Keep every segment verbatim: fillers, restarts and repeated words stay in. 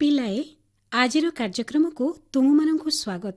ପିଲାଏ ଆଜିର କାର୍ଯ୍ୟକ୍ରମକୁ ତୁମମାନଙ୍କୁ ସ୍ୱାଗତ।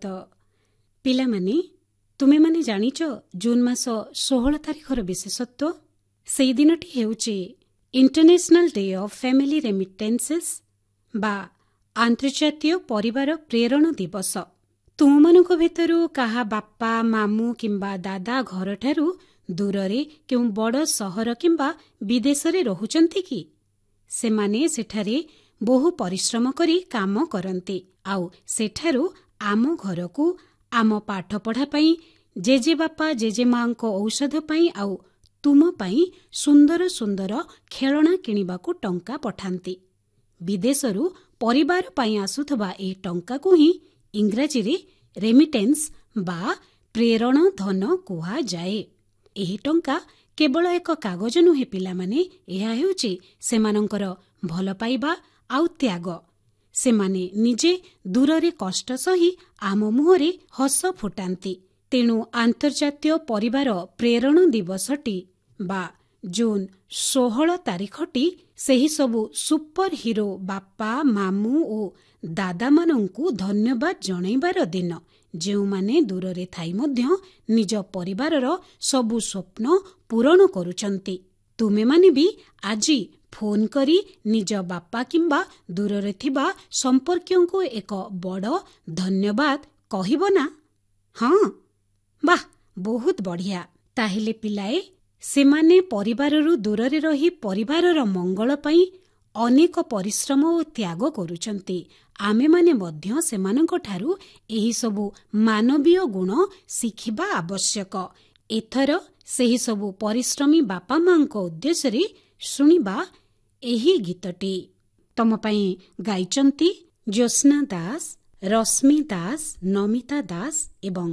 ପିଲାମାନେ, ତୁମେମାନେ ଜାଣିଛ ଜୁନ୍ ମାସ ଷୋହଳ ତାରିଖର ବିଶେଷତ୍ୱ? ସେହି ଦିନଟି ହେଉଛି ଇଣ୍ଟରନ୍ୟାସନାଲ ଡେ ଅଫ୍ ଫ୍ୟାମିଲି ରେମିଟେନ୍ସେସ୍ ବା ଆନ୍ତର୍ଜାତୀୟ ପରିବାର ପ୍ରେରଣ ଦିବସ। ତୁମମାନଙ୍କ ଭିତରୁ କାହା ବାପା, ମାମୁଁ କିମ୍ବା ଦାଦା ଘରଠାରୁ ଦୂରରେ କେଉଁ ବଡ଼ ସହର କିମ୍ବା ବିଦେଶରେ ରହୁଛନ୍ତି କି? ସେମାନେ ସେଠାରେ ବହୁ ପରିଶ୍ରମ କରି କାମ କରନ୍ତି, ଆଉ ସେଠାରୁ ଆମ ଘରକୁ ଆମ ପାଠପଢ଼ା ପାଇଁ, ଜେଜେବାପା ଜେଜେମାଙ୍କ ଔଷଧ ପାଇଁ ଆଉ ତୁମ ପାଇଁ ସୁନ୍ଦର ସୁନ୍ଦର ଖେଳଣା କିଣିବାକୁ ଟଙ୍କା ପଠାନ୍ତି। ବିଦେଶରୁ ପରିବାର ପାଇଁ ଆସୁଥିବା ଏହି ଟଙ୍କାକୁ ହିଁ ଇଂରାଜୀରେ ରେମିଟେନ୍ସ ବା ପ୍ରେରଣ ଧନ କୁହାଯାଏ। ଏହି ଟଙ୍କା କେବଳ ଏକ କାଗଜ ନୁହେଁ ପିଲାମାନେ, ଏହା ହେଉଛି ସେମାନଙ୍କର ଭଲ ପାଇବା ଆଉ ତ୍ୟାଗ। ସେମାନେ ନିଜେ ଦୂରରେ କଷ୍ଟ ସହି ଆମ ମୁହଁରେ ହସ ଫୁଟାନ୍ତି। ତେଣୁ ଆନ୍ତର୍ଜାତୀୟ ପରିବାର ପ୍ରେରଣ ଦିବସଟି ବା ଜୁନ୍ ଷୋହଳ ତାରିଖଟି ସେହିସବୁ ସୁପର ହିରୋ ବାପା, ମାମୁଁ ଓ ଦାଦାମାନଙ୍କୁ ଧନ୍ୟବାଦ ଜଣାଇବାର ଦିନ, ଯେଉଁମାନେ ଦୂରରେ ଥାଇ ମଧ୍ୟ ନିଜ ପରିବାରର ସବୁ ସ୍ୱପ୍ନ ପୂରଣ କରୁଛନ୍ତି। ତୁମେମାନେ ବି ଆଜି ଫୋନ୍ କରି ନିଜ ବାପା କିମ୍ବା ଦୂରରେ ଥିବା ସମ୍ପର୍କୀୟଙ୍କୁ ଏକ ବଡ଼ ଧନ୍ୟବାଦ କହିବ ନା? ହଁ, ବାଃ, ବହୁତ ବଢ଼ିଆ। ତାହେଲେ ପିଲାଏ, ସେମାନେ ପରିବାରରୁ ଦୂରରେ ରହି ପରିବାରର ମଙ୍ଗଳ ପାଇଁ ଅନେକ ପରିଶ୍ରମ ଓ ତ୍ୟାଗ କରୁଛନ୍ତି। ଆମେମାନେ ମଧ୍ୟ ସେମାନଙ୍କଠାରୁ ଏହିସବୁ ମାନବୀୟ ଗୁଣ ଶିଖିବା ଆବଶ୍ୟକ। ଏଥର ସେହିସବୁ ପରିଶ୍ରମୀ ବାପା ମାଙ୍କ ଉଦ୍ଦେଶ୍ୟରେ ଶୁଣିବା ଏହି ଗୀତଟି। ତମ ପାଇଁ ଗାଇଛନ୍ତି ଜ୍ୟୋତ୍ସ୍ନା ଦାସ, ରଶ୍ମି ଦାସ, ନମିତା ଦାସ ଏବଂ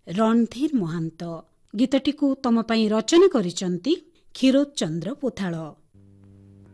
ରଣଧୀର ମହାନ୍ତ। ଗୀତଟିକୁ ତମ ପାଇଁ ରଚନା କରିଛନ୍ତି କ୍ଷୀରୋଦ ଚନ୍ଦ୍ର ପୋଥାଳ।